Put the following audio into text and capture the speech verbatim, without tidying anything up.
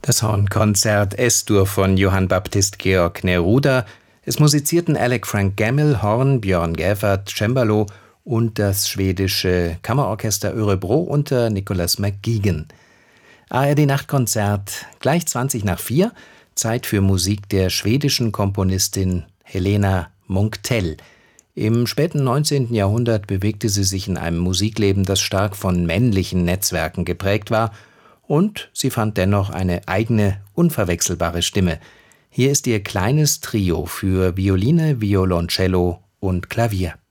Das Hornkonzert Es-Dur von Johann Baptist Georg Neruda. Es musizierten Alec Frank Gammill, Horn, Björn Gäfert, Cembalo und das schwedische Kammerorchester Örebro unter Nicholas McGuigan. A R D-Nachtkonzert, gleich zwanzig nach vier, Zeit für Musik der schwedischen Komponistin Helena Munktell. Im späten neunzehnten Jahrhundert bewegte sie sich in einem Musikleben, das stark von männlichen Netzwerken geprägt war, und sie fand dennoch eine eigene, unverwechselbare Stimme. Hier ist ihr kleines Trio für Violine, Violoncello und Klavier.